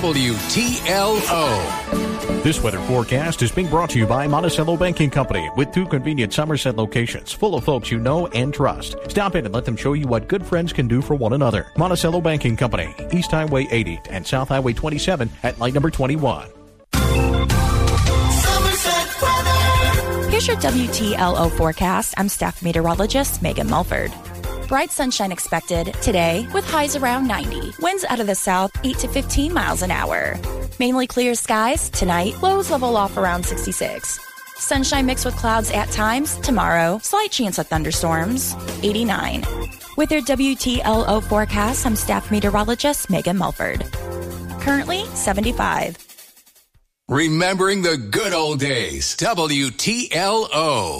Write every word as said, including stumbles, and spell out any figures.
W T L O. This weather forecast is being brought to you by Monticello Banking Company, with two convenient Somerset locations full of folks you know and trust. Stop in and let them show you what good friends can do for one another. Monticello Banking Company, East Highway eighty and South Highway twenty-seven at light number twenty-one. Here's your W T L O forecast. I'm staff meteorologist Megan Mulford. Bright sunshine expected today with highs around ninety. Winds out of the south eight to fifteen miles an hour. Mainly clear skies tonight. Lows level off around sixty-six. Sunshine mixed with clouds at times. Tomorrow, slight chance of thunderstorms. eighty-nine. With your W T L O forecast, I'm staff meteorologist Megan Mulford. Currently seventy-five. Remembering the good old days. W T L O.